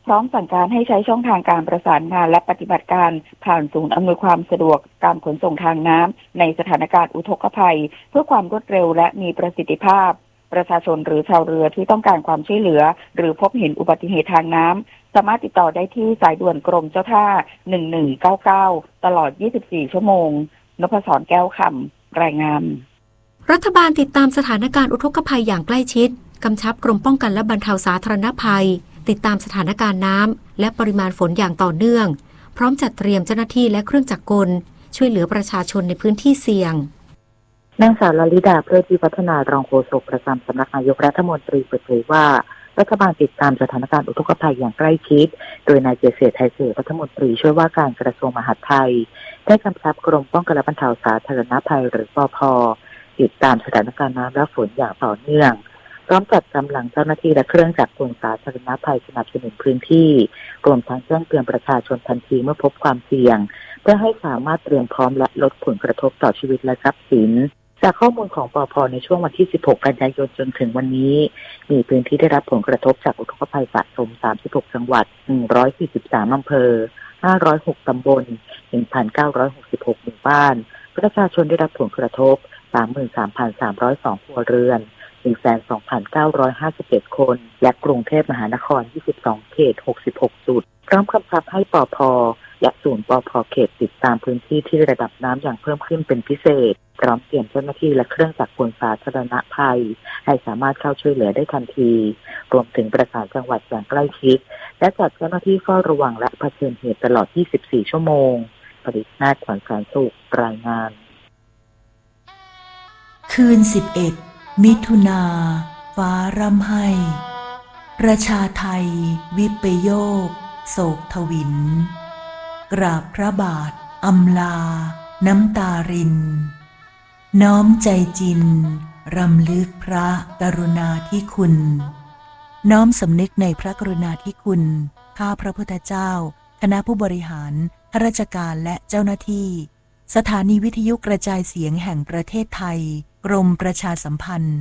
พร้อมสั่งการให้ใช้ช่องทางการประสานงานและปฏิบัติการผ่านศูนย์อำนวยความสะดวกการขนส่งทางน้ำในสถานการณ์อุทกภัยเพื่อความรวดเร็วและมีประสิทธิภาพประชาชนหรือชาวเรือที่ต้องการความช่วยเหลือหรือพบเห็นอุบัติเหตุทางน้ำสามารถติดต่อได้ที่สายด่วนกรมเจ้าท่า1199ตลอด24ชั่วโมงนพศรแก้วคำรายงานรัฐบาลติดตามสถานการณ์อุทกภัยอย่างใกล้ชิดกำชับกรมป้องกันและบรรเทาสาธารณภัยติดตามสถานการณ์น้ำและปริมาณฝนอย่างต่อเนื่องพร้อมจัดเตรียมเจ้าหน้าที่และเครื่องจักรกลช่วยเหลือประชาชนในพื้นที่เสี่ยงนางสาวลลิดาเพลิดพิพัฒนารองโฆษกประจำสำนักนายกรัฐมนตรีเปิดเผยว่ารัฐบาลติดตามสถานการณ์อุทกภัยอย่างใกล้ชิดโดยนายเจษฎไทยเศรษฐ์รัฐมนตรีช่วยว่าการกระทรวงมหาดไทยได้กำชับกรมป้องกันและบรรเทาสาธารณภัยหรือปภ.ติดตามสถานการณ์น้ำและฝนอย่างต่อเนื่องพร้อมจัดกำลังเจ้าหน้าที่และเครื่องจักรกลสาธารณภัยสนับสนุนพื้นที่รวมทั้งแจ้งเตือนประชาชนทันทีเมื่อพบความเสี่ยงเพื่อให้สามารถเตรียมพร้อมและลดผลกระทบต่อชีวิตและทรัพย์สินจากข้อมูลของปภ.ในช่วงวันที่ 16 กันยายนจนถึงวันนี้มีพื้นที่ได้รับผลกระทบจากอุทกภัยสะสม 36 จังหวัด 143 อำเภอ 506 ตำบล 1,966 หมู่บ้านประชาชนได้รับผลกระทบ 33,302 ครัวเรือน 122,957 คนและกรุงเทพมหานคร 22 เขต 66 จุดพร้อมกำชับให้ปภ.และศูนย์ปภ.เขตติดตามพื้นที่ที่ระดับน้ำอย่างเพิ่มขึ้นเป็นพิเศษพร้อมเตรียมเจ้าหน้าที่และเครื่องจักรกลสาธารณภัยให้สามารถเข้าช่วยเหลือได้ทันทีรวมถึงประสานจังหวัดอย่างใกล้ชิดและจัดเจ้าหน้าที่เฝ้าระวังและเผชิญเหตุตลอด 24 ชั่วโมงปริศนาถ ขวัญแสนสุขรายงานคืน 11 มิถุนาฟ้าร่ำไห้ประชาไทยวิปโยคโศกทวินกราบพระบาทอำลาน้ำตารินน้อมใจจินรำลึกพระกรุณาธิคุณน้อมสำนึกในพระกรุณาธิคุณข้าพระพุทธเจ้าคณะผู้บริหารข้าราชการและเจ้าหน้าที่สถานีวิทยุกระจายเสียงแห่งประเทศไทยกรมประชาสัมพันธ์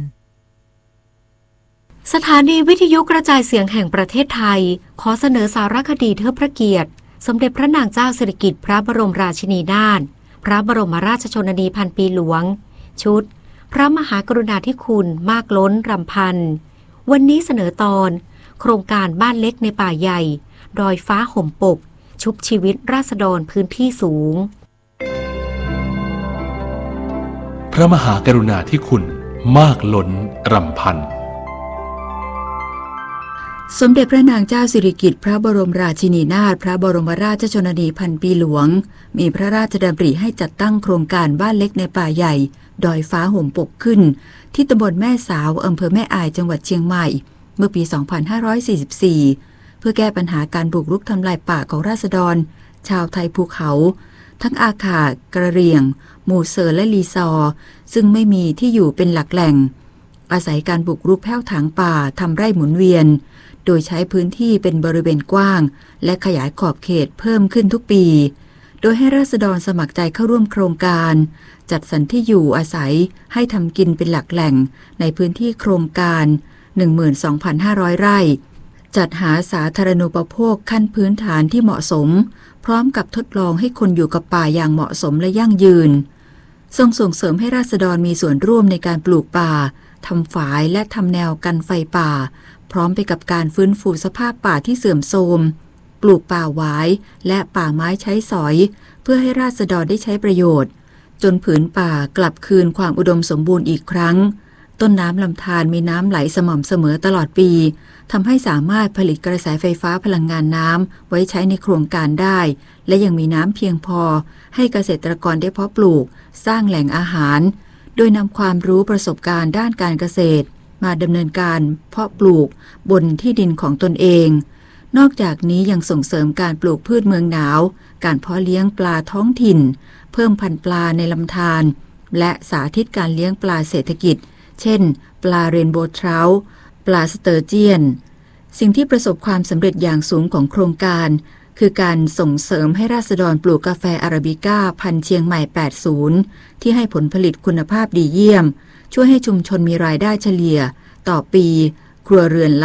สถานีวิทยุกระจายเสียงแห่งประเทศไทยขอเสนอสารคดีเทิดพระเกียรติสมเด็จพระนางเจ้าสิริกิติ์พระบรมราชินีนาถพระบรมราชชนนีพันปีหลวงชุดพระมหากรุณาธิคุณมากล้นรำพันวันนี้เสนอตอนโครงการบ้านเล็กในป่าใหญ่ดอยฟ้าห่มปกชุบชีวิตราษฎรพื้นที่สูงพระมหากรุณาธิคุณมากล้นรำพันสมเด็จพระนางเจ้าสิริกิติ์พระบรมราชินีนาถพระบรมราชชนนีพันปีหลวงมีพระราชดำริให้จัดตั้งโครงการบ้านเล็กในป่าใหญ่ดอยฟ้าห่มปกขึ้นที่ตำบลแม่สาวอำเภอแม่อายจังหวัดเชียงใหม่เมื่อปี 2544 เพื่อแก้ปัญหาการบุกรุกทำลายป่าของราษฎรชาวไทยภูเขาทั้งอาขากระเหรี่ยงมูเซอร์และลีซอร์ซึ่งไม่มีที่อยู่เป็นหลักแหล่งอาศัยการบุกรุกแผ่วถางป่าทำไร่หมุนเวียนโดยใช้พื้นที่เป็นบริเวณกว้างและขยายขอบเขตเพิ่มขึ้นทุกปีโดยให้ราษฎรสมัครใจเข้าร่วมโครงการจัดสรรที่อยู่อาศัยให้ทำกินเป็นหลักแหล่งในพื้นที่โครงการ 12,500 ไร่จัดหาสาธารณูปโภคขั้นพื้นฐานที่เหมาะสมพร้อมกับทดลองให้คนอยู่กับป่าอย่างเหมาะสมและยั่งยืนส่งเสริมให้ราษฎรมีส่วนร่วมในการปลูกป่าทำฝายและทำแนวกันไฟป่าพร้อมไปกับการฟื้นฟูสภาพป่าที่เสื่อมโทรมปลูกป่าหวายและป่าไม้ใช้สอยเพื่อให้ราษฎรได้ใช้ประโยชน์จนผืนป่ากลับคืนความอุดมสมบูรณ์อีกครั้งต้นน้ำลำธารมีน้ำไหลสม่ำเสมอตลอดปีทำให้สามารถผลิตกระแสไฟฟ้าพลังงานน้ำไว้ใช้ในโครงการได้และยังมีน้ำเพียงพอให้เกษตรกรได้เพาะปลูกสร้างแหล่งอาหารโดยนำความรู้ประสบการณ์ด้านการเกษตรมาดำเนินการเพาะปลูกบนที่ดินของตนเองนอกจากนี้ยังส่งเสริมการปลูกพืชเมืองหนาวการเพาะเลี้ยงปลาท้องถิ่นเพิ่มพันธุ์ปลาในลำธารและสาธิตการเลี้ยงปลาเศรษฐกิจเช่นปลาเรนโบว์ทราท์ปลาสเตอร์เจียนสิ่งที่ประสบความสำเร็จอย่างสูงของโครงการคือการส่งเสริมให้ราษฎรปลูกกาแฟอาราบิก้าพันธุ์เชียงใหม่ 80 ที่ให้ผลผลิตคุณภาพดีเยี่ยมช่วยให้ชุมชนมีรายได้เฉลี่ยต่อปีครัวเรือนละ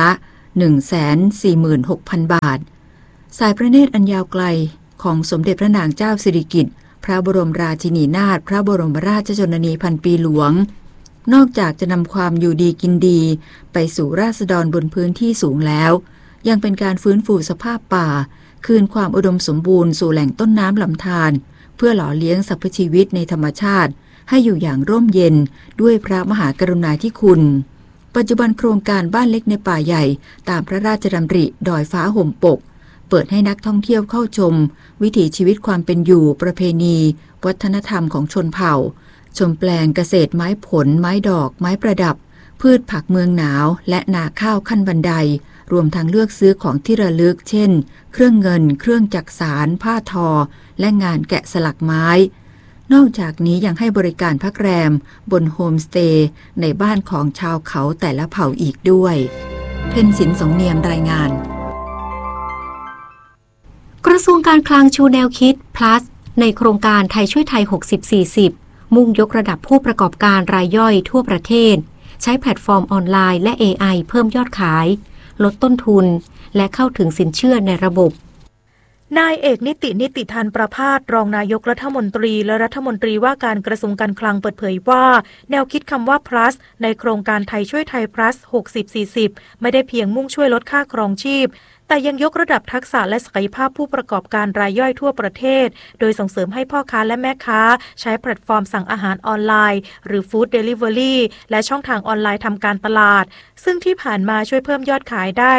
146,000 บาทสายพระเนตรอันยาวไกลของสมเด็จพระนางเจ้าสิริกิติ์พระบรมราชินีนาถพระบรมราชชนนีพันปีหลวงนอกจากจะนำความอยู่ดีกินดีไปสู่ราษฎรบนพื้นที่สูงแล้วยังเป็นการฟื้นฟูสภาพป่าคืนความอุดมสมบูรณ์สู่แหล่งต้นน้ำลำธารเพื่อหล่อเลี้ยงสรรพชีวิตในธรรมชาติให้อยู่อย่างร่มเย็นด้วยพระมหากรุณาธิคุณปัจจุบันโครงการบ้านเล็กในป่าใหญ่ตามพระราชดำริดอยฟ้าห่มปกเปิดให้นักท่องเที่ยวเข้าชมวิถีชีวิตความเป็นอยู่ประเพณีวัฒนธรรมของชนเผ่าชมแปลงเกษตรไม้ผลไม้ดอกไม้ประดับพืชผักเมืองหนาวและนาข้าวขั้นบันไดรวมทั้งเลือกซื้อของที่ระลึกเช่นเครื่องเงินเครื่องจักสานผ้าทอและงานแกะสลักไม้นอกจากนี้ยังให้บริการพักแรมบนโฮมสเตย์ในบ้านของชาวเขาแต่ละเผ่าอีกด้วยเพ็ญศิลป์สงเนียมรายงานกระทรวงการคลังชูแนวคิด plus ในโครงการไทยช่วยไทย 60-40 มุ่งยกระดับผู้ประกอบการรายย่อยทั่วประเทศใช้แพลตฟอร์มออนไลน์และ AI เพิ่มยอดขายลดต้นทุนและเข้าถึงสินเชื่อในระบบนายเอกนิติธันประภาสรองนายกรัฐมนตรีและรัฐมนตรีว่าการกระทรวงการคลังเปิดเผยว่าแนวคิดคำว่า plus ในโครงการไทยช่วยไทย plus 60-40 ไม่ได้เพียงมุ่งช่วยลดค่าครองชีพแต่ยังยกระดับทักษะและศักยภาพผู้ประกอบการรายย่อยทั่วประเทศโดยส่งเสริมให้พ่อค้าและแม่ค้าใช้แพลตฟอร์มสั่งอาหารออนไลน์หรือ Food Delivery และช่องทางออนไลน์ทำการตลาดซึ่งที่ผ่านมาช่วยเพิ่มยอดขายได้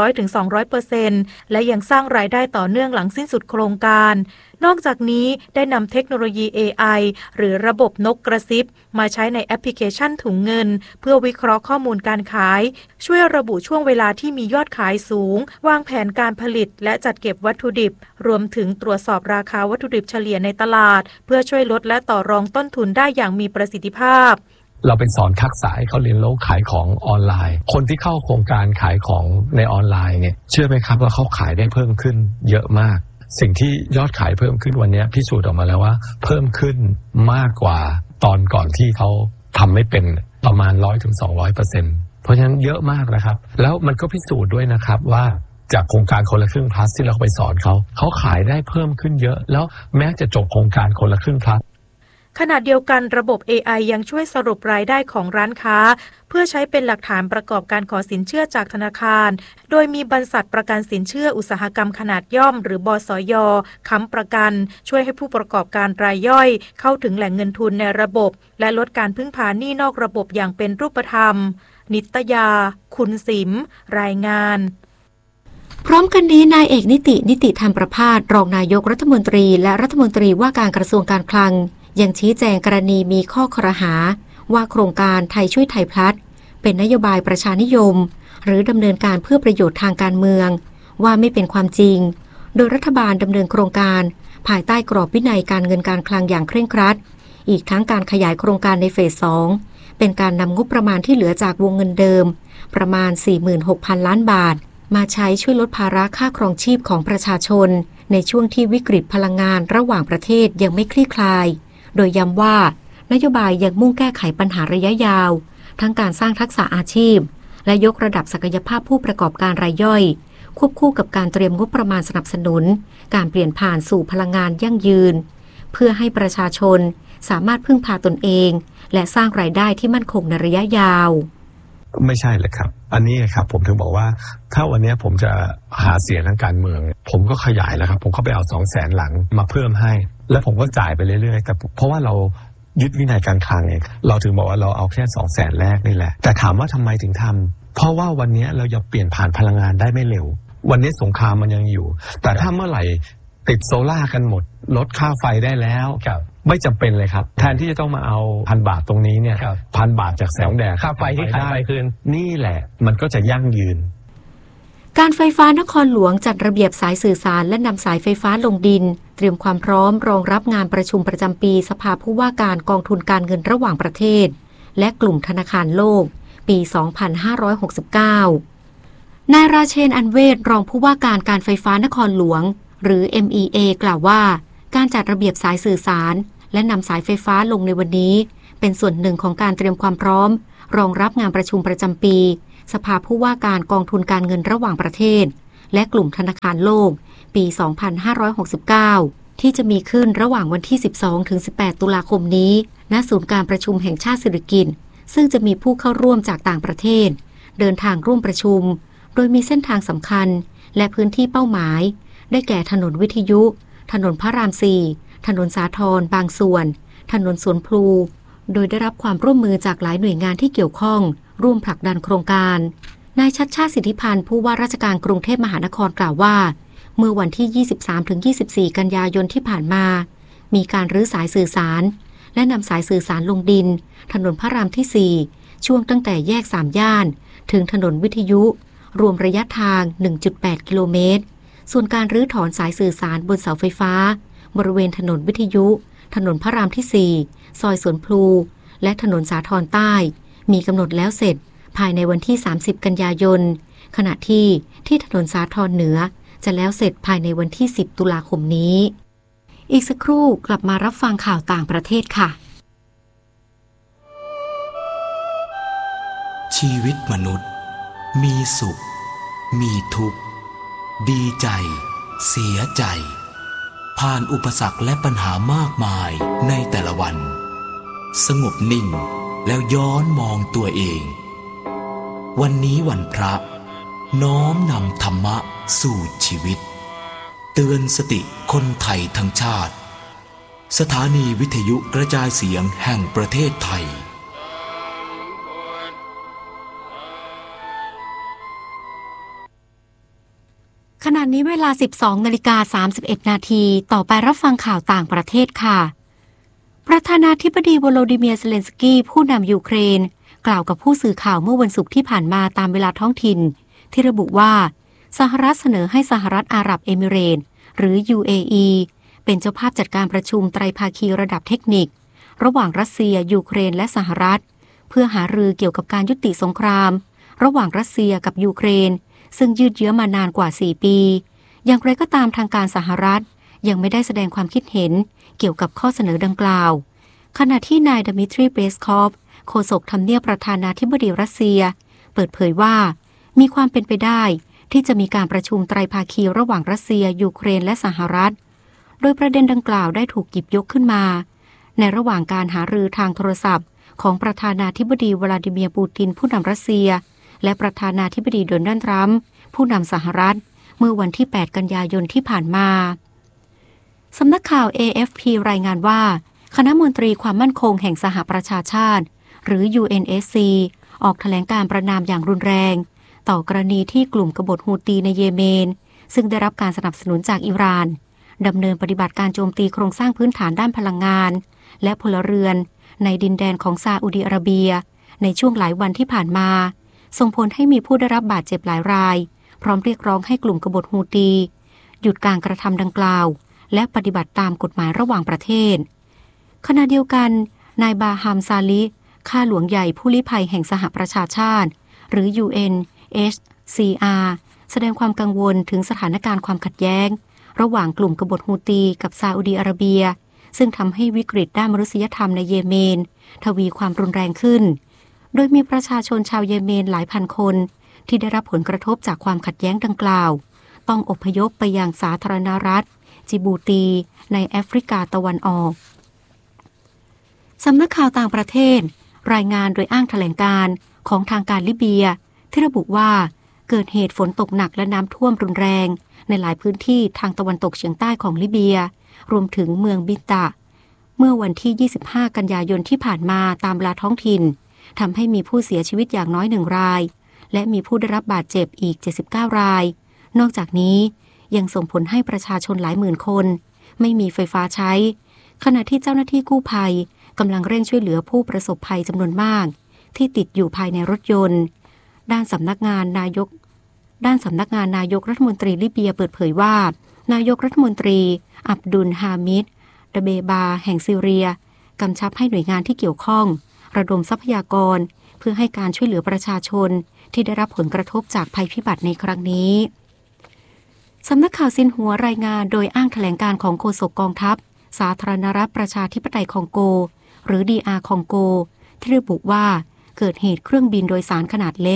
100-200% และยังสร้างรายได้ต่อเนื่องหลังสิ้นสุดโครงการนอกจากนี้ได้นำเทคโนโลยี AI หรือระบบนกกระซิบมาใช้ในแอปพลิเคชันถุงเงินเพื่อวิเคราะห์ข้อมูลการขายช่วยระบุช่วงเวลาที่มียอดขายสูงวางแผนการผลิตและจัดเก็บวัตถุดิบรวมถึงตรวจสอบราคาวัตถุดิบเฉลี่ยในตลาดเพื่อช่วยลดและต่อรองต้นทุนได้อย่างมีประสิทธิภาพเราเป็นสอนทักษะให้เขาเรียนรู้ขายของออนไลน์คนที่เข้าโครงการขายของในออนไลน์เนี่ยเชื่อไหมครับว่าเขาขายได้เพิ่มขึ้นเยอะมากสิ่งที่ยอดขายเพิ่มขึ้นวันนี้พิสูจน์ออกมาแล้วว่าเพิ่มขึ้นมากกว่าตอนก่อนที่เขาทำไม่เป็นประมาณ 100-200% เพราะฉะนั้นเยอะมากนะครับแล้วมันก็พิสูจน์ด้วยนะครับว่าจากโครงการคนละครึ่ง plus ที่เราไปสอนเขาขายได้เพิ่มขึ้นเยอะแล้วแม้จะจบโครงการคนละครึ่ง plus ขณะเดียวกันระบบ AI ยังช่วยสรุปรายได้ของร้านค้าเพื่อใช้เป็นหลักฐานประกอบการขอสินเชื่อจากธนาคารโดยมีบริษัทประกันสินเชื่ออุตสาหกรรมขนาดย่อมหรือบสย.ค้ำประกันช่วยให้ผู้ประกอบการรายย่อยเข้าถึงแหล่งเงินทุนในระบบและลดการพึ่งพาหนี้นอกระบบอย่างเป็นรูปธรรมนิตยาคุณสิมรายงานพร้อมกันนี้นายเอกนิติธรรมประภาสรองนายกรัฐมนตรีและรัฐมนตรีว่าการกระทรวงการคลังยังชี้แจงกรณีมีข้อครหาว่าโครงการไทยช่วยไทยพลัสเป็นนโยบายประชานิยมหรือดำเนินการเพื่อประโยชน์ทางการเมืองว่าไม่เป็นความจริงโดยรัฐบาลดำเนินโครงการภายใต้กรอบวินัยการเงินการคลังอย่างเคร่งครัดอีกทั้งการขยายโครงการในเฟส 2เป็นการนำงบประมาณที่เหลือจากวงเงินเดิมประมาณ 46,000 ล้านบาทมาใช้ช่วยลดภาระค่าครองชีพของประชาชนในช่วงที่วิกฤตพลังงานระหว่างประเทศยังไม่คลี่คลายโดยย้ำว่านโยบายยังมุ่งแก้ไขปัญหาระยะยาวทั้งการสร้างทักษะอาชีพและยกระดับศักยภาพผู้ประกอบการรายย่อยควบคู่กับการเตรียมงบประมาณสนับสนุนการเปลี่ยนผ่านสู่พลังงานยั่งยืนเพื่อให้ประชาชนสามารถพึ่งพาตนเองและสร้างรายได้ที่มั่นคงในระยะยาวไม่ใช่เลยครับอันนี้ครับผมถึงบอกว่าถ้าวันนี้ผมจะหาเสียงทางการเมืองผมก็ขยายแล้วครับผมเข้าไปเอา 200,000 หลังมาเพิ่มให้แล้วผมก็จ่ายไปเรื่อยๆแต่เพราะว่าเรายึดวินัยการคลังเองเราถึงบอกว่าเราเอาแค่ 200,000 แรกนี่แหละแต่ถามว่าทำไมถึงทำเพราะว่าวันนี้เราจะเปลี่ยนผ่านพลังงานได้ไม่เร็ววันนี้สงครามมันยังอยู่แต่ถ้าเมื่อไหร่ติดโซล่ากันหมดลดค่าไฟได้แล้วไม่จำเป็นเลยครับแทนที่จะต้องมาเอา1,000 บาทตรงนี้เนี่ย1,000 บาทจากแสงแดดค่าไฟที่ขายไปคืนนี่แหละมันก็จะยั่งยืนการไฟฟ้านครหลวงจัดระเบียบสายสื่อสารและนำสายไฟฟ้าลงดินเตรียมความพร้อมรองรับงานประชุมประจำปีสภาผู้ว่าการกองทุนการเงินระหว่างประเทศและกลุ่มธนาคารโลกปี 2569 นายราเชนอันเวศรองผู้ว่าการการไฟฟ้านครหลวงหรือ MEA กล่าวว่าการจัดระเบียบสายสื่อสารและนำสายไฟฟ้าลงในวันนี้เป็นส่วนหนึ่งของการเตรียมความพร้อมรองรับงานประชุมประจำปีสภาผู้ว่าการกองทุนการเงินระหว่างประเทศและกลุ่มธนาคารโลกปี 2569 ที่จะมีขึ้นระหว่างวันที่ 12-18 ตุลาคมนี้ณศูนย์การประชุมแห่งชาติสิริกิติ์ซึ่งจะมีผู้เข้าร่วมจากต่างประเทศเดินทางร่วมประชุมโดยมีเส้นทางสำคัญและพื้นที่เป้าหมายได้แก่ถนนวิทยุถนนพระราม 4 ถนนสาทรบางส่วนถนนสวนพลูโดยได้รับความร่วมมือจากหลายหน่วยงานที่เกี่ยวข้องร่วมผลักดันโครงการนายชัชชาติสิทธิพันธ์ผู้ว่าราชการกรุงเทพมหานครกล่าวว่าเมื่อวันที่ 23-24 กันยายนที่ผ่านมามีการรื้อสายสื่อสารและนำสายสื่อสารลงดินถนนพระรามที่ 4 ช่วงตั้งแต่แยก3ย่านถึงถนนวิทยุรวมระยะทาง 1.8 กิโลเมตรส่วนการรื้อถอนสายสื่อสารบนเสาไฟฟ้าบริเวณถนนวิทยุถนนพระรามที่ 4 ซอยสวนพลูและถนนสาทรใต้มีกำหนดแล้วเสร็จภายในวันที่ 30 กันยายนขณะที่ถนนสาทรเหนือจะแล้วเสร็จภายในวันที่ 10 ตุลาคมนี้อีกสักครู่กลับมารับฟังข่าวต่างประเทศค่ะชีวิตมนุษย์มีสุขมีทุกข์ดีใจเสียใจผ่านอุปสรรคและปัญหามากมายในแต่ละวันสงบนิ่งแล้วย้อนมองตัวเองวันนี้วันพระน้อมนำธรรมะสู่ชีวิตเตือนสติคนไทยทั้งชาติสถานีวิทยุกระจายเสียงแห่งประเทศไทยขณะนี้เวลา 12:31 นาทีต่อไปรับฟังข่าวต่างประเทศค่ะประธานาธิบดีโวโลดิเมียร์ เซเลนสกี้ผู้นำยูเครนกล่าวกับผู้สื่อข่าวเมื่อวันศุกร์ที่ผ่านมาตามเวลาท้องถิ่นที่ระบุว่าสหรัฐเสนอให้สหรัฐอาหรับเอมิเรตส์หรือ UAE เป็นเจ้าภาพจัดการประชุมไตรภาคีระดับเทคนิคระหว่างรัสเซียยูเครนและสหรัฐเพื่อหารือเกี่ยวกับการยุติสงครามระหว่างรัสเซียกับยูเครนซึ่งยืดเยื้อมานานกว่า 4 ปีอย่างไรก็ตามทางการสหรัฐยังไม่ได้แสดงความคิดเห็นเกี่ยวกับข้อเสนอดังกล่าวขณะที่นายดมิทรี เปสคอฟโฆษกทำเนียบประธานาธิบดีรัสเซียเปิดเผยว่ามีความเป็นไปได้ที่จะมีการประชุมไตรภาคีระหว่างรัสเซียยูเครนและสหรัฐโดยประเด็นดังกล่าวได้ถูกหยิบยกขึ้นมาในระหว่างการหารือทางโทรศัพท์ของประธานาธิบดีวลาดิเมียร์ปูตินผู้นำรัสเซียและประธานาธิบดีโดนัลด์ทรัมป์ผู้นำสหรัฐเมื่อวันที่ 8 กันยายนที่ผ่านมาสำนักข่าว AFP รายงานว่าคณะมนตรีความมั่นคงแห่งสหประชาชาติหรือ UNSC ออกแถลงการประณามอย่างรุนแรงต่อกรณีที่กลุ่มกบฏฮูตีในเยเมนซึ่งได้รับการสนับสนุนจากอิหร่านดำเนินปฏิบัติการโจมตีโครงสร้างพื้นฐานด้านพลังงานและพลเรือนในดินแดนของซาอุดิอาระเบียในช่วงหลายวันที่ผ่านมาส่งผลให้มีผู้ได้รับบาดเจ็บหลายรายพร้อมเรียกร้องให้กลุ่มกบฏฮูตีหยุดการกระทำดังกล่าวและปฏิบัติตามกฎหมายระหว่างประเทศขณะเดียวกันนายบาฮามซาลิข้าหลวงใหญ่ผู้ลี้ภัยแห่งสหประชาชาติหรือ UNHCR แสดงความกังวลถึงสถานการณ์ความขัดแย้งระหว่างกลุ่มกบฏฮูตีกับซาอุดิอาระเบียซึ่งทำให้วิกฤตด้านมนุษยธรรมในเยเมนทวีความรุนแรงขึ้นโดยมีประชาชนชาวเยเมนหลายพันคนที่ได้รับผลกระทบจากความขัดแย้งดังกล่าวต้องอพยพไปยังสาธารณรัฐจิบูตีในแอฟริกาตะวันออกสำนักข่าวต่างประเทศรายงานโดยอ้างแถลงการณ์ของทางการลิเบียที่ระบุว่าเกิดเหตุฝนตกหนักและน้ำท่วมรุนแรงในหลายพื้นที่ทางตะวันตกเฉียงใต้ของลิเบียรวมถึงเมืองบิตะเมื่อวันที่ 25 กันยายนที่ผ่านมาตามเวลาท้องถิ่นทำให้มีผู้เสียชีวิตอย่างน้อย1รายและมีผู้ได้รับบาดเจ็บอีก79รายนอกจากนี้ยังส่งผลให้ประชาชนหลายหมื่นคนไม่มีไฟฟ้าใช้ขณะที่เจ้าหน้าที่กู้ภัยกำลังเร่งช่วยเหลือผู้ประสบภัยจำนวนมากที่ติดอยู่ภายในรถยนต์ด้านสำนักงานนายกรัฐมนตรีลิเบียเปิดเผยว่านายกรัฐมนตรีอับดุลฮามิดดะเบบาแห่งซีเรียกำชับให้หน่วยงานที่เกี่ยวข้องระดมทรัพยากรเพื่อให้การช่วยเหลือประชาชนที่ได้รับผลกระทบจากภัยพิบัติในครั้งนี้สำนักข่าวซินหัวรายงานโดยอ้างแถลงการของโฆษกกองทัพสาธารณรัฐประชาธิปไตยคองโกหรือ DR คองโกที่ระบุว่าเกิดเหตุเครื่องบินโดยสารขนาดเล็ก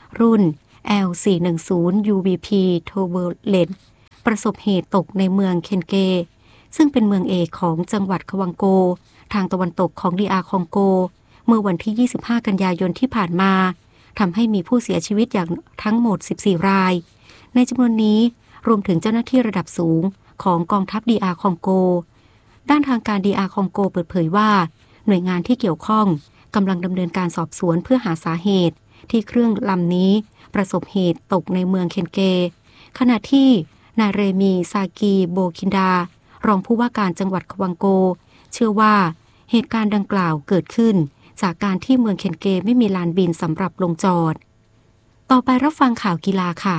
รุ่น L410 UVP Turbulent ประสบเหตุตกในเมืองเคนเกซึ่งเป็นเมืองเอกของจังหวัดควังโกทางตะวันตกของDRคองโกเมื่อวันที่25กันยายนที่ผ่านมาทำให้มีผู้เสียชีวิตอย่างทั้งหมด14รายในจำนวนนี้รวมถึงเจ้าหน้าที่ระดับสูงของกองทัพDRคองโกด้านทางการ DRคองโกเปิดเผยว่าหน่วยงานที่เกี่ยวข้องกำลังดำเนินการสอบสวนเพื่อหาสาเหตุที่เครื่องลำนี้ประสบเหตุตกในเมืองเคนเกขณะที่นายเรมีซากีโบคินดารองผู้ว่าการจังหวัดควังโกเชื่อว่าเหตุการณ์ดังกล่าวเกิดขึ้นจากการที่เมืองเคนเกไม่มีลานบินสำหรับลงจอดต่อไปรับฟังข่าวกีฬาค่ะ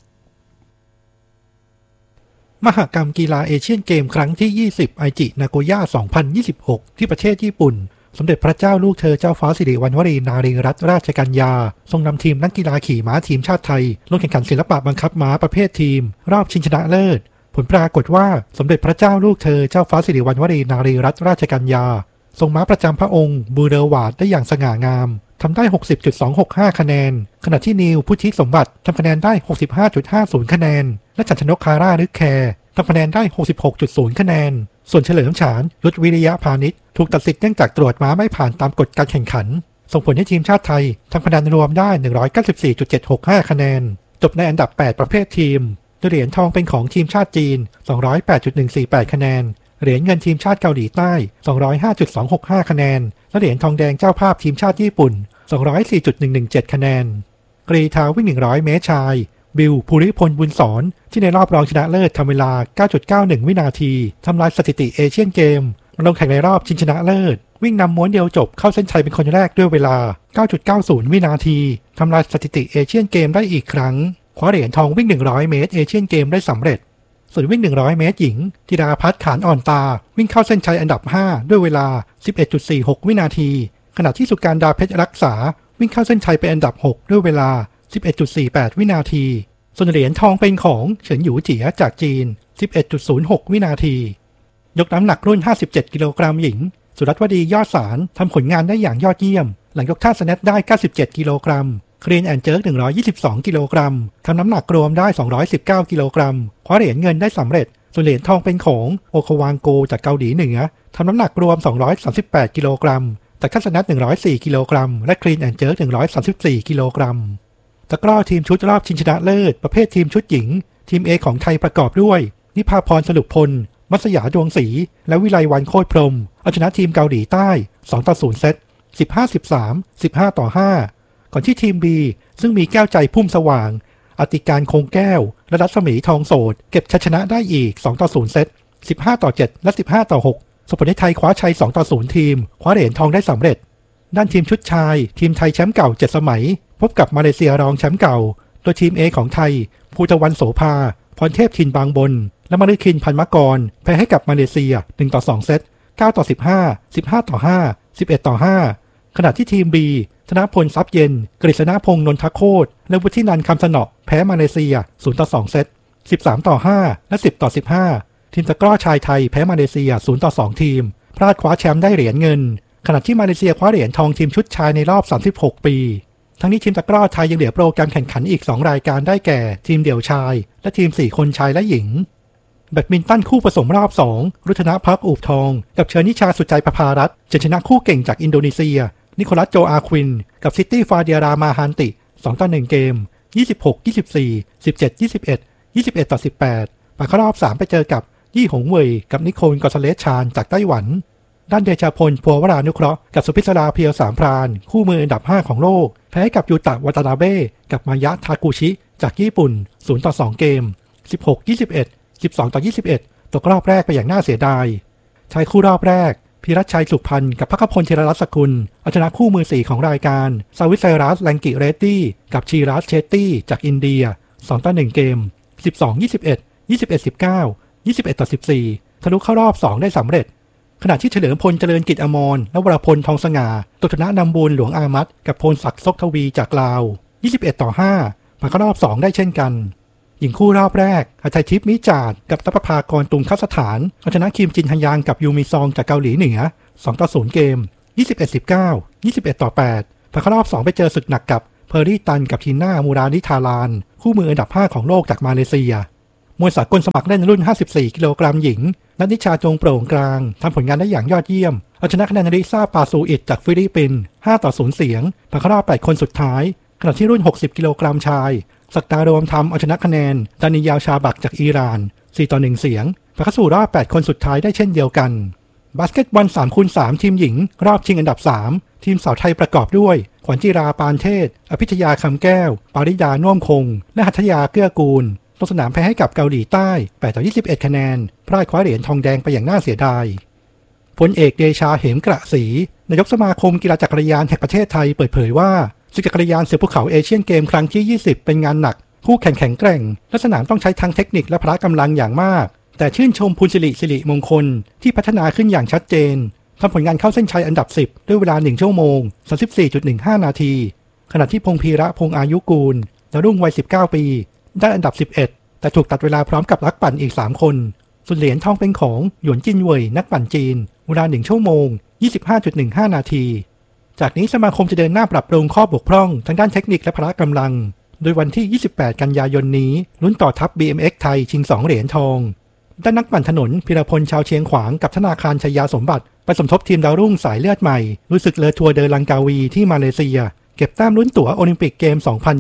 มหกรรมกีฬาเอเชียนเกมครั้งที่20ไอจินาโกย่า2026ที่ประเทศญี่ปุ่นสมเด็จพระเจ้าลูกเธอเจ้าฟ้าสิริวัณวรีนารีรัตนราชกัญญาทรงนำทีมนักกีฬาขี่ม้าทีมชาติไทยลงแข่งขันศิลปะบังคับม้าประเภททีมรอบชิงชนะเลิศผลปรากฏว่าสมเด็จพระเจ้าลูกเธอเจ้าฟ้าสิริวัณวรีนารีรัตนราชกัญญาทรงม้าประจำพระองค์บูเรวาดได้อย่างสง่างามทำได้ 60.265 คะแนนขณะที่นิวพุทธิสมบัติทำคะแนนได้ 65.50 คะแนนและฉันชนกคาร่านึกแคร์ทำคะแนนได้ 66.0 คะแนนส่วนเฉลิมฉานยุทธวิริยะพาณิชย์ถูกตัดสิทธิ์เนื่องจากตรวจม้าไม่ผ่านตามกฎการแข่งขันส่งผลให้ทีมชาติไทยทำคะแนนรวมได้ 194.765 คะแนนจบในอันดับ8ประเภททีมเหรียญทองเป็นของทีมชาติจีน 208.148 คะแนนเหรียญเงินทีมชาติเกาหลีใต้ 205.265 คะแนนและเหรียญทองแดงเจ้าภาพทีมชาติญี่ปุ่น 204.117 คะแนนกรีฑาวิ่ง100 เมตรชายบิลภูริพลบุญสอนที่ในรอบรองชนะเลิศทำเวลา 9.91 วินาทีทำลายสถิติเอเชียนเกมลงแข่งในรอบชิงชนะเลิศวิ่งนำม้วนเดียวจบเข้าเส้นชัยเป็นคนแรกด้วยเวลา 9.90 วินาทีทำลายสถิติเอเชียนเกมได้อีกครั้งคว้าเหรียญทองวิ่ง100 เมตรเอเชียนเกมได้สำเร็จส่วนวิ่ง100 เมตรหญิงธิดาภัทรขานอ่อนตาวิ่งเข้าเส้นชัยอันดับ5ด้วยเวลา 11.46 วินาทีขณะที่สุการดาเพชรรักษาวิ่งเข้าเส้นชัยเป็นอันดับ6ด้วยเวลา 11.48 วินาทีส่วนเหรียญทองเป็นของเฉินหยูเจี๋ยจากจีน 11.06 วินาทียกน้ำหนักรุ่น57กิโลกรัมหญิงสุรัตวดียอดสารทำผลงานได้อย่างยอดเยี่ยมหลังยกท่าสแนทได้97กิโลกรัมคลีนแอนด์เจิร์ก122กิโลกรัมทำน้ำหนักรวมได้219กิโลกรัมคว้าเหรียญเงินได้สำเร็จส่วนเหรียญทองเป็นของโอคาวางโกจากเกาหลีเหนือทำน้ำหนักรวม238กิโลกรัมจากท่าสแนท104กิโลกรัมและคลีนแอนด์เจิร์ก134กิโลกรัมตะกร้อทีมชุดรอบชิงชนะเลิศประเภททีมชุดหญิงทีม A ของไทยประกอบด้วยนิพาพรสรุปพลมัสยาดวงศรีและวิไลวรรณโคตรพรหมเอาชนะทีมเกาหลีใต้2-0เซต 15-13 15-5 ก่อนที่ทีม B ซึ่งมีแก้วใจพุ่มสว่างอติการคงแก้วและรัศมีทองโสดเก็บชัยชนะได้อีก 2-0 เซต 15-7 และ 15-6 ส่งผลให้ไทยคว้าชัย 2-0 ทีมคว้าเหรียญทองได้สำเร็จด้านทีมชุดชายทีมไทยแชมป์เก่า7สมัยพบกับมาเลเซียรองแชมป์เก่าโดยทีม A ของไทยภูตะวันโสภาพรเทพทินบางบนและมฤคินพันมกรแพ้ให้กับมาเลเซีย 1-2 เซต 9-15 15-5 11-5 ขณะที่ทีม B ธนพลทรัพย์เย็นกฤษณพงษ์นนทโคตรและวุฒินันท์คำสนอแพ้มาเลเซีย 0-2 เซต 13-5 และ 10-15 ทีมตะกร้อชายไทยแพ้มาเลเซีย 0-2 ทีมพลาดคว้าแชมป์ได้เหรียญเงินขณะที่มาเลเซียคว้าเหรียญทองทีมชุดชายในรอบ36ปีทั้งนี้ทีมตะกร้อไทยยังเหลือโปรแกรมแข่งขันอีก2รายการได้แก่ทีมเดี่ยวชายและทีม4คนชายและหญิงแบดมินตันคู่ผสมรอบ2รุธนภักอูบทองกับเชอร์นิชาสุใจประภารัตน์ชนะคู่เก่งจากอินโดนีเซียนิโคลัสโจอาควินกับซิตี้ฟาเดียรามาฮันติ 2-1 เกม 26-24 17-21 21-18ผ่านเข้ารอบ3ไปเจอกับยี่หงเว่ยกับนิโคลกอซาเลสชานจากไต้หวันด้านเดชาพลพัววรานุเคราะห์กับสุพิศราเพียวสามพรานคู่มืออันดับ5ของโลกแพ้กับยูตะวาตานาเบ้กับมายะทากุชิจากญี่ปุ่น 0-2 เกม 16-21 12-21 ตกรอบแรกไปอย่างน่าเสียดายชายคู่รอบแรกพีรัชชัยสุพรรณกับภักพลธีรรัตน์สกุลเอาชนะคู่มือ4ของรายการซาวิไซรัสแลงกิเรตตี้กับชีรัสเชตตี้จากอินเดีย 2-1 เกม 12-21 21-19 21-14 ทะลุเข้ารอบ 2 ได้สำเร็จขณะที่เฉลิมพลเจริญกิจอมรและวรพลทองสง่าตกชนะนำบุญหลวงอามัดกับพลศักดิ์ซกทวีจากลาว 21-5 ผ่านเข้ารอบ 2 ได้เช่นกันหญิงคู่รอบแรกอาชัยทิพย์มิจาดกับตัปภากรตุงคสถานเอาชนะคิมจินฮันยางกับยูมิซองจากเกาหลีเหนือ 2-0 เกม 21-19 21-8 ผ่านเข้ารอบ 2 ไปเจอศึกหนักกับเพอร์รี่ตันกับทีน่ามูรานิธารานคู่มืออันดับ5ของโลกจากมาเลเซียมวยสากลสมัครเล่นรุ่น54กิโลกรัมหญิงนัทนิชาจงโปร่งกลางทำผลงานได้อย่างยอดเยี่ยมเอาชนะคะแนนริซ่าปาซูอิตจากฟิลิปปินส์5-0เสียงผ่านเข้ารอบ8คนสุดท้ายขณะที่รุ่น60กิโลกรัมชายศักดารวมทำเอาชนะคะแนนดานิยาลชาบักจากอิหร่าน4-1เสียงผ่านเข้าสู่รอบ8คนสุดท้ายได้เช่นเดียวกันบาสเกตบอล 3x3 ทีมหญิงรอบชิงอันดับ3ทีมสาวไทยประกอบด้วยขวัญจิราปานเทศอภิชยาคำแก้วปาริดาน่วมคงและหัตถยาเกื้อกูลลงสนามแพ้ให้กับเกาหลีใต้8-21คะแนนพลาดคว้าเหรียญทองแดงไปอย่างน่าเสียดายพลเอกเดชาเหมกระศรีนายกสมาคมกีฬาจักรยานแห่งประเทศไทยเปิดเผยว่าศึกจักรยานเสือภูเขาเอเชียนเกมครั้งที่20เป็นงานหนักคู่แข่งแข็งแกร่งและสนามต้องใช้ทั้งเทคนิคและพละกำลังอย่างมากแต่ชื่นชมภูลสิริมงคลที่พัฒนาขึ้นอย่างชัดเจนทำผลงานเข้าเส้นชัยอันดับ10ด้วยเวลา1ชั่วโมง 34.15 นาทีขณะที่พงษ์พีระพงษ์อายุกูลดาวรุ่งวัย19ปีได้อันดับ11แต่ถูกตัดเวลาพร้อมกับนักปั่นอีก3คนส่วนเหรียญทองเป็นของหยวนจินเว่ยนักปั่นจีนเวลา1ชั่วโมง 25.15 นาทีจากนี้สมาคมจะเดินหน้าปรับปรุงข้อบกพร่องทางด้านเทคนิคและพละกำลังโดยวันที่28กันยายนนี้ลุ้นต่อทัพ BMX ไทยชิง2เหรียญทองด้านนักปั่นถนนพิรพลชาวเชียงขวางกับธนาคารชัยยาสมบัติไปสมทบทีมดาวรุ่งสายเลือดใหม่รู้สึกเลอทัวร์เดอลังกาวีที่มาเลเซียเก็บแต้มลุ้นตั๋วโอลิมปิกเกม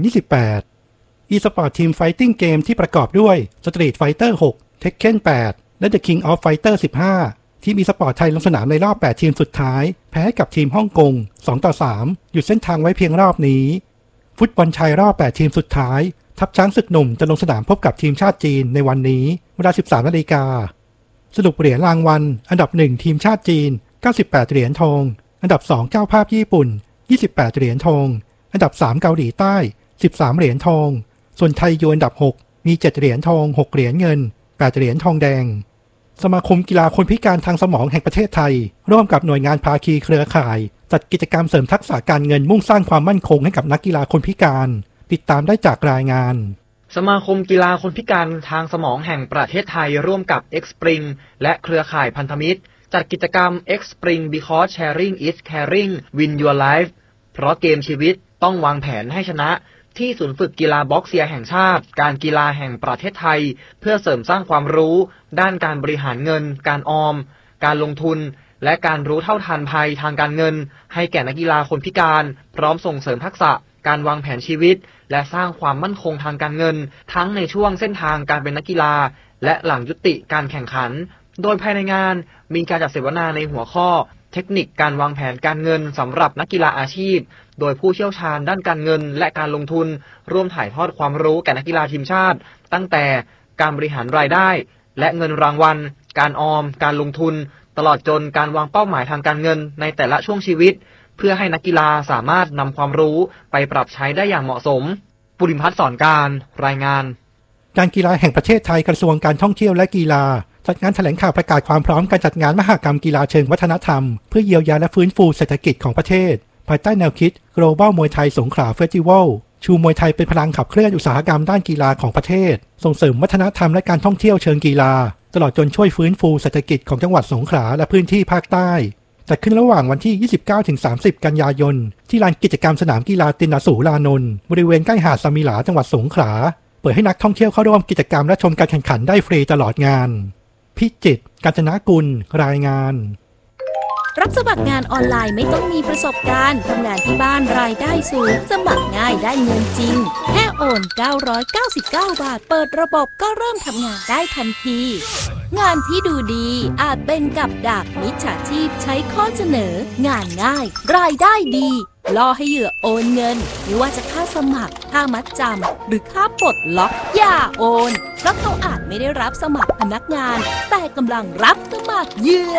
2028 e-sport ทีม Fighting Game ที่ประกอบด้วย Street Fighter 6 Tekken 8 และ The King of Fighter 15 ทีม e-sport ไทยลงสนามในรอบ8ทีมสุดท้ายแพ้ให้กับทีมฮ่องกง 2-3 หยุดเส้นทางไว้เพียงรอบนี้ฟุตบอลชายรอบ8ทีมสุดท้ายทัพช้างศึกหนุ่มจะลงสนามพบกับทีมชาติจีนในวันนี้เวลา 13 นาฬิกาสรุปเหรียญรางวัลอันดับ1ทีมชาติจีน98เหรียญทองอันดับ2เจ้าภาพญี่ปุ่น28เหรียญทองอันดับ3เกาหลีใต้13เหรียญทองส่วนไทยอยู่อันดับ6มี7เหรียญทอง6เหรียญเงิน8เหรียญทองแดงสมาคมกีฬาคนพิการทางสมองแห่งประเทศไทยร่วมกับหน่วยงานภาคีเครือข่ายจัดกิจกรรมเสริมทักษะการเงินมุ่งสร้างความมั่นคงให้กับนักกีฬาคนพิการติดตามได้จากรายงานสมาคมกีฬาคนพิการทางสมองแห่งประเทศไทยร่วมกับ Xspring และเครือข่ายพันธมิตรจัดกิจกรรม Xspring Because Sharing is Caring Win Your Life เพราะเกมชีวิตต้องวางแผนให้ชนะที่ศูนย์ฝึกกีฬาบ็อกเซียแห่งชาติการกีฬาแห่งประเทศไทยเพื่อเสริมสร้างความรู้ด้านการบริหารเงินการออมการลงทุนและการรู้เท่าทันภัยทางการเงินให้แก่นักกีฬาคนพิการพร้อมส่งเสริมทักษะการวางแผนชีวิตและสร้างความมั่นคงทางการเงินทั้งในช่วงเส้นทางการเป็นนักกีฬาและหลังยุติการแข่งขันโดยภายในงานมีการจัดเสวนาในหัวข้อเทคนิคการวางแผนการเงินสำหรับนักกีฬาอาชีพโดยผู้เชี่ยวชาญด้านการเงินและการลงทุนร่วมถ่ายทอดความรู้แก่นักกีฬาทีมชาติตั้งแต่การบริหารรายได้และเงินรางวัลการออมการลงทุนตลอดจนการวางเป้าหมายทางการเงินในแต่ละช่วงชีวิตเพื่อให้นักกีฬาสามารถนำความรู้ไปปรับใช้ได้อย่างเหมาะสมปุริพัฒน์สอนการรายงานการกีฬาแห่งประเทศไทยกระทรวงการท่องเที่ยวและกีฬาจัดงานแถลงข่าวประกาศความพร้อมการจัดงานมหกรรมกีฬาเชิงวัฒนธรรมเพื่อเยียวยาและฟื้นฟูเศรษฐกิจของประเทศภายใต้แนวคิด Global มวยไทยสงขลาเฟสติวัลชูมวยไทยเป็นพลังขับเคลื่อนอุตสาหกรรมด้านกีฬาของประเทศส่งเสริมวัฒนธรรมและการท่องเที่ยวเชิงกีฬาตลอดจนช่วยฟื้นฟูเศรษฐกิจของจังหวัดสงขลาและพื้นที่ภาคใต้จัดขึ้นระหว่างวันที่ 29-30 กันยายนที่ลานกิจกรรมสนามกีฬาตินสูรานนท์บริเวณใกล้หาดสมิหลาจังหวัดสงขลาเปิดให้นักท่องเที่ยวเข้าร่วมกิจกรรมและชมการแข่งขันได้ฟรีตลอดงานพิจิตร กาญจนกุลรายงานรับสมัครงานออนไลน์ไม่ต้องมีประสบการณ์ทำงานที่บ้านรายได้สูงสมัครง่ายได้เงินจริงแค่โอน999 บาทเปิดระบบก็เริ่มทำงานได้ทันทีงานที่ดูดีอาจเป็นกับดักมิจฉาชีพใช้ข้อเสนองานง่ายรายได้ดีล่อให้เหยื่อโอนเงินไม่ว่าจะค่าสมัครค่ามัดจำหรือค่าปลดล็อกอย่าโอนเพราะเขาอาจไม่ได้รับสมัครพนักงานแต่กำลังรับสมัครเหยื่อ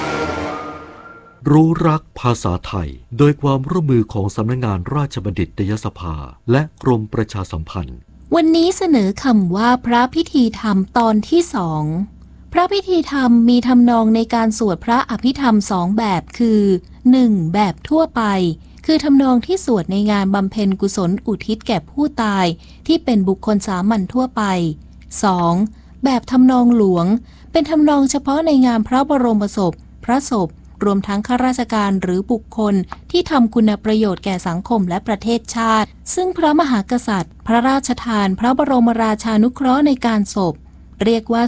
รู้รักภาษาไทยโดยความร่วมมือของสำนักงานราชบัณฑิตยสภาและกรมประชาสัมพันธ์วันนี้เสนอคำว่าพระพิธีธรรมตอนที่2พระพิธีธรรมมีทำนองในการสวดพระอภิธรรม2แบบคือ 1. แบบทั่วไปคือทำนองที่สวดในงานบำเพ็ญกุศลอุทิศแก่ผู้ตายที่เป็นบุคคลสามัญทั่วไป 2. แบบทำนองหลวงเป็นทำนองเฉพาะในงานพระบรมศพพระศพรวมทั้งข้าราชการหรือบุคคลที่ทำคุณประโยชน์แก่สังคมและประเทศชาติซึ่งพระมหากษัตริย์พระราชทานพระบรมราชานุเคราะห์ในการศพเรียกว่า